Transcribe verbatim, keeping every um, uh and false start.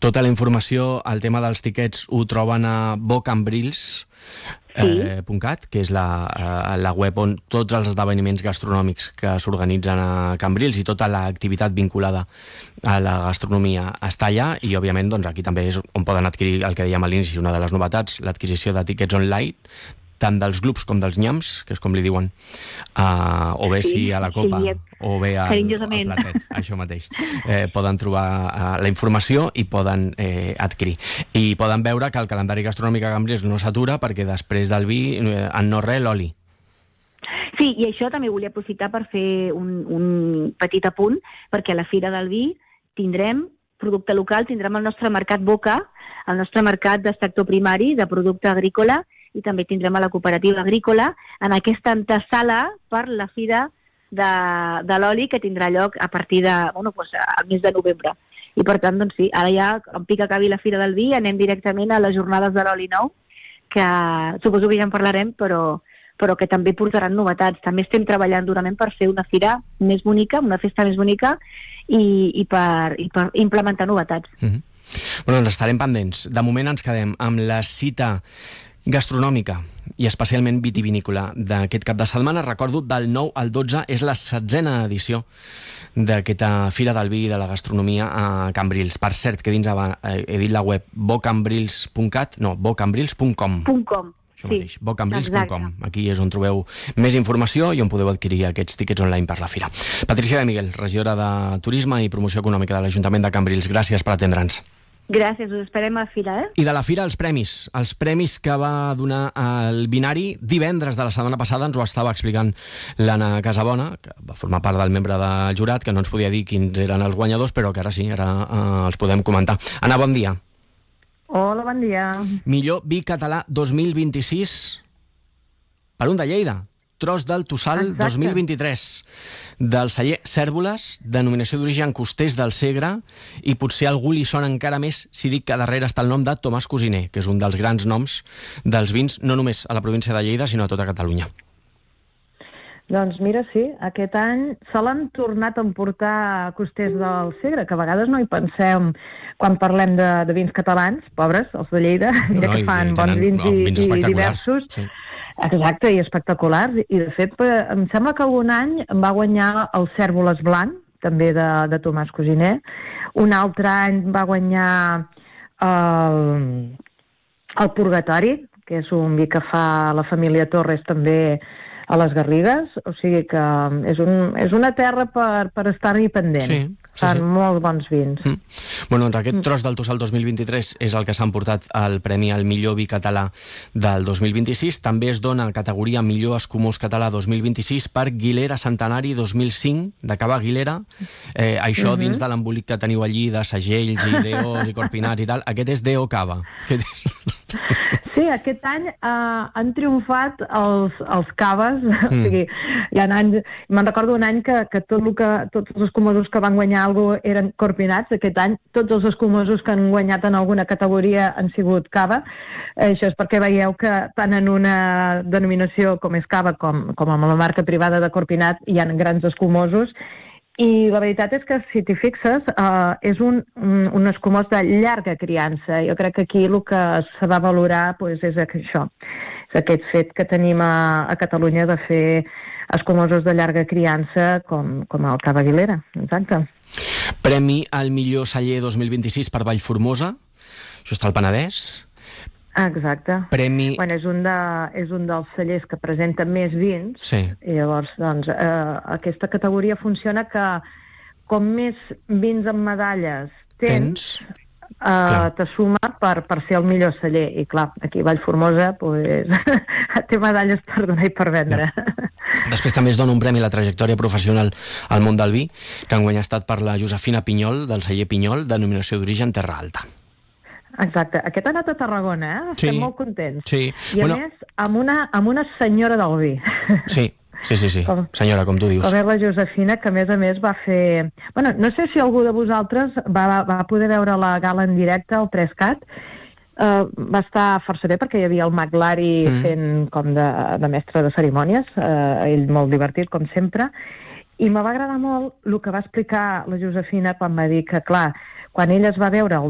Tota la informació, el tema dels tiquets, ho troben a bocambrils punt cat, que és la, la web on tots els esdeveniments gastronòmics que s'organitzen a Cambrils i tota l'activitat vinculada a la gastronomia està allà, i òbviament doncs, aquí també és on poden adquirir el que dèiem a l'inici, una de les novetats, l'adquisició de tiquets online, tant dels grups com dels nyams, que és com li diuen, uh, o bé sí, si a la copa sí, o bé al, al platet, això mateix. Eh, poden trobar uh, la informació i poden eh, adquirir. I poden veure que el calendari gastronòmic a Cambrils no s'atura, perquè després del vi, eh, en no res, l'oli. Sí, i això també volia aprofitar per fer un, un petit apunt, perquè a la Fira del Vi tindrem producte local, tindrem el nostre mercat Boca, el nostre mercat de sector primari, de producte agrícola, i també tindrem a la cooperativa agrícola en aquesta antesala per la Fira de, de l'oli, que tindrà lloc a partir de, bueno, doncs, al mes de novembre. I per tant, doncs sí, ara ja, en pic acabi la Fira del Vi, anem directament a les jornades de l'oli nou, que suposo que ja en parlarem, però, però que també portaran novetats. També estem treballant durament per fer una fira més bonica, una festa més bonica, i, i, per, i per implementar novetats. Mm-hmm. Bueno, doncs estarem pendents. De moment ens quedem amb la cita gastronòmica i especialment vitivinícola d'aquest cap de setmana. Recordo, del nou al dotze és la setzena edició d'aquesta Fira del Vi i de la Gastronomia a Cambrils. Per cert, que dins he dit la web bocambrils punt cat, no, bocambrils punt com. .com. Això mateix, sí, bocambrils punt com. Aquí és on trobeu més informació i on podeu adquirir aquests tiquets online per la fira. Patricia de Miguel, regidora de Turisme i Promoció Econòmica de l'Ajuntament de Cambrils, gràcies per atendre'ns. Gràcies, us esperem a la Fira, eh? I de la Fira, els premis. Els premis que va donar el Binari divendres de la setmana passada, ens ho estava explicant l'Anna Casabona, que va formar part del membre del jurat, que no ens podia dir quins eren els guanyadors, però que ara sí, ara eh, els podem comentar. Anna, bon dia. Hola, bon dia. Millor vi català dos mil vint-i-sis per un de Lleida. Tros del Tossal. Exacte. dos mil vint-i-tres, del celler Cérvoles, denominació d'origen Costers del Segre, i potser a algú li sona encara més si dic que darrere està el nom de Tomàs Cosiner, que és un dels grans noms dels vins, no només a la província de Lleida, sinó a tota Catalunya. Doncs mira, sí, aquest any se l'han tornat a emportar Costers del Segre, que a vegades no hi pensem quan parlem de, de vins catalans, pobres, els de Lleida, mira no, que fan bons vins, no, vins i, i diversos. Sí. Exacte, i espectaculars. I de fet, em sembla que algun any va guanyar el Cérvoles Blanc, també de, de Tomàs Cosiner. Un altre any va guanyar el, el Purgatori, que és un vi que fa la família Torres també a les Garrigues. O sigui que és, un, és una terra per, per estar-hi pendent. Sí. Sí, Fan sí. molt bons vins. Mm. Bueno, doncs aquest tros del Tossal dos mil vint-i-tres és el que s'ha emportat el premi al millor vi català del dos mil vint-i-sis. També es dona categoria millor escumós català dos mil vint-i-sis per Guilera Centenari dos mil cinc, de Cava Guilera. Eh, això uh-huh. dins de l'embolic que teniu allí de segells i deos i corpinats i tal. Aquest és Deo Cava. Aquest és... Sí, aquest any eh, han triomfat els, els caves. Mm. O sigui, hi ha anys... Me'n recordo un any que, que, tot el que tots els escumosos que van guanyar alguna cosa eren corpinats. Aquest any tots els escumosos que han guanyat en alguna categoria han sigut cava. Eh, això és perquè veieu que tant en una denominació com és cava com, com amb la marca privada de corpinat hi ha grans escumosos. I la veritat és que, si t'hi fixes, eh, és un, un, un escumós de llarga criança. Jo crec que aquí el que se va valorar pues, és això, és aquest fet que tenim a, a Catalunya de fer escumosos de llarga criança com, com el Cava Guilera. Exacte. Premi al millor celler dos mil vint-i-sis per Vallformosa, això està al Penedès. Exacte. Premi... Bueno, és, un de, és un dels cellers que presenta més vins. Sí. I llavors, doncs, eh, aquesta categoria funciona que com més vins amb medalles tens, tens? Uh, te suma per, per ser el millor celler. I clar, aquí a Vallformosa pues, té medalles per donar i per vendre. Ja. Després també es dona un premi a la trajectòria professional al món del vi, que enguany ha estat per la Josefina Pinyol, del celler Pinyol, denominació d'origen Terra Alta. Exacte. Aquest ha anat a Tarragona, eh? Estem sí, molt contents. Sí. I a bueno... més, amb una, amb una senyora del vi. Sí, sí, sí, sí. Com, senyora, com tu dius. Com és la Josefina, que a més a més va fer... Bueno, no sé si algú de vosaltres va, va poder veure la gala en directe, el tres cat. Uh, va estar força bé perquè hi havia el Maglari mm. fent com de, de mestre de cerimònies, uh, ell molt divertit, com sempre, i me va agradar molt el que va explicar la Josefina quan va dir que, clar, quan ella es va veure el